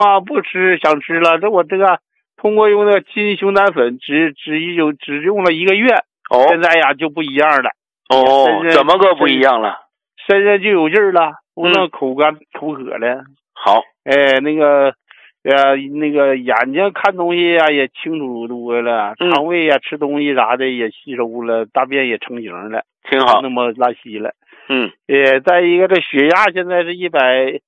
啊，不吃，想吃了。这我这个通过用那个金熊胆粉，只用了1个月，现在呀就不一样了。 怎么个不一样了？ 身上就有劲儿了，不那口干口渴了。 好， 那个眼睛看东西呀也清楚多了，肠胃呀吃东西啥的也吸收了，大便也成型了， 挺好， 那么拉稀了。再一个这血压现在是135，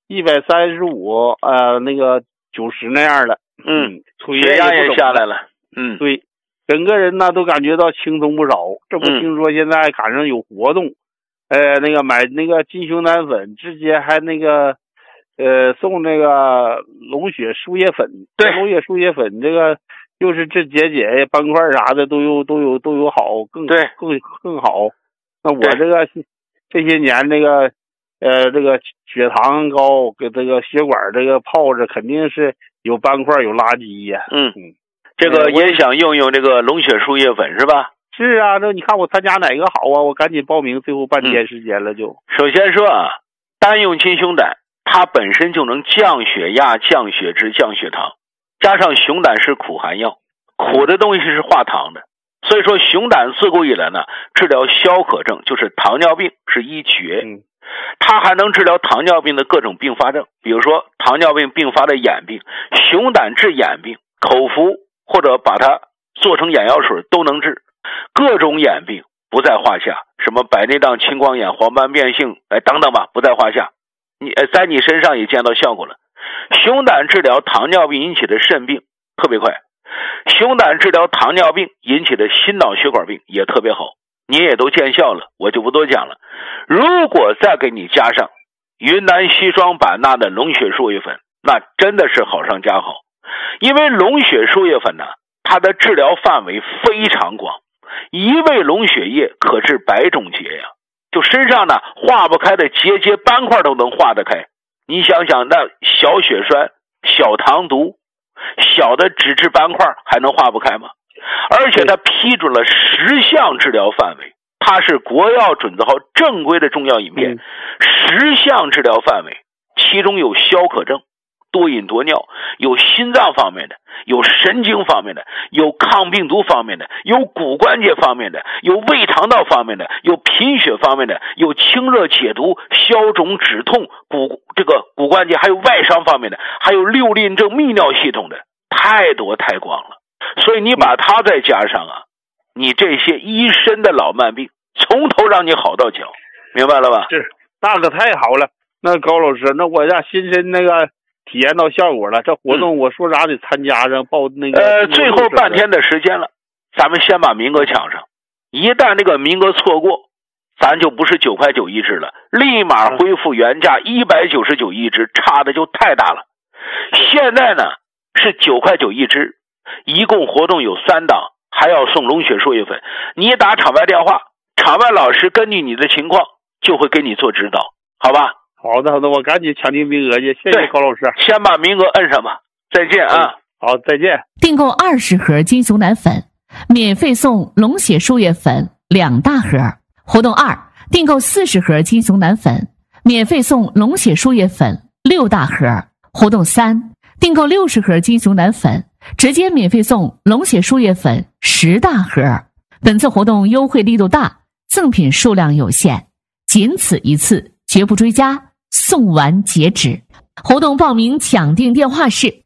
那个90那样了。 血压也下来了。 对，整个人呢都感觉到轻松不少。这不听说现在赶上有活动，那个买那个金熊胆粉，直接还那个送那个龙血输液粉。 对， 龙血输液粉这个又是治结节斑块啥的都有好，更好。那我这个这些年这个血糖高，给这个血管这个泡着肯定是有斑块有垃圾呀。 这个也想用这个龙血输液粉是吧？ 是啊，这你看我参加哪个好啊？我赶紧报名，最后半天时间了就。 首先说啊，单用金熊胆，它本身就能降血压、降血脂、降血糖，加上熊胆是苦寒药，苦的东西是化糖的，所以说熊胆自古以来呢，治疗消渴症就是糖尿病是一绝。它还能治疗糖尿病的各种并发症，比如说糖尿病并发的眼病，熊胆治眼病，口服或者把它做成眼药水都能治，各种眼病不在话下，什么白内障、青光眼、黄斑变性等等吧，不在话下。在你身上也见到效果了。熊胆治疗糖尿病引起的肾病特别快，熊胆治疗糖尿病引起的心脑血管病也特别好，你也都见效了，我就不多讲了。如果再给你加上云南硒霜版纳的龙血输液粉，那真的是好上加好。因为龙血输液粉呢，它的治疗范围非常广，一味龙血液可治100种结呀，就身上呢化不开的结节斑块都能化得开。你想想，那小血栓、小糖毒、小的脂质斑块还能化不开吗？而且它批准了10项治疗范围，它是国药准字号正规的中药饮片，10项治疗范围，其中有消渴症、多饮多尿，有心脏方面的，有神经方面的，有抗病毒方面的，有骨关节方面的，有胃肠道方面的，有贫血方面的，有清热解毒、消肿止痛、骨关节还有外伤方面的，还有六令症泌尿系统的，太多太广了。所以你把它再加上啊，你这些一身的老慢病从头让你好到脚，明白了吧？ 是，那可太好了。那高老师，那我让亲身那个体验到效果了，这活动我说啥得参加上报那个。 最后半天的时间了，咱们先把名额抢上。一旦这个名额错过，咱就不是9块9一支了，立马恢复原价199一支，差的就太大了。现在呢是9块9一支，一共活动有3档，还要送龙血输液粉。你打场外电话，场外老师根据你的情况就会给你做指导，好吧？ 好的，我赶紧抢订名额去，谢谢高老师。 先把名额摁上吧，再见啊！ 好，再见。 订购20盒金熊胆粉，免费送龙血输液粉2大盒。活动2，订购40盒金熊胆粉，免费送龙血输液粉6大盒。活动3，订购60盒金熊胆粉，直接免费送龙血输液粉10大盒。本次活动优惠力度大，赠品数量有限，仅此一次，绝不追加，送完截止。活动报名抢订电话是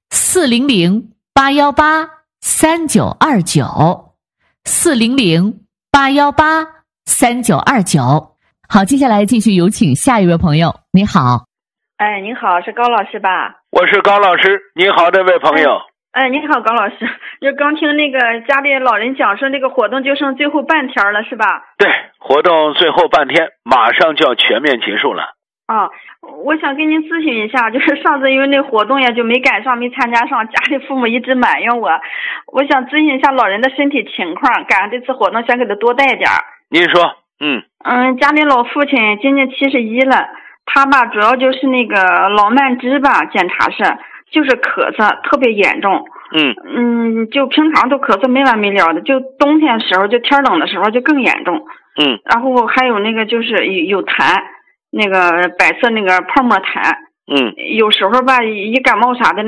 400-818-3929 400-818-3929。好，接下来继续有请下一位朋友。你好。 您好，是高老师吧？ 我是高老师，你好，这位朋友。 你好，高老师。就刚听那个家里老人讲说，这个活动就剩最后半天了，是吧？ 对，活动最后半天，马上就要全面结束了。 我想跟您咨询一下，就是上次因为那活动呀就没赶上，没参加上，家里父母一直埋怨我想咨询一下老人的身体情况，赶上这次活动想给他多带点。 您说。 家里老父亲今年71了，他吧主要就是那个老慢支吧，检查是就是咳嗽特别严重。就平常都咳嗽没完没了的，就冬天的时候就天冷的时候就更严重。然后还有那个就是有痰，那个白色那个泡沫痰。 嗯， 有时候吧，一感冒啥的。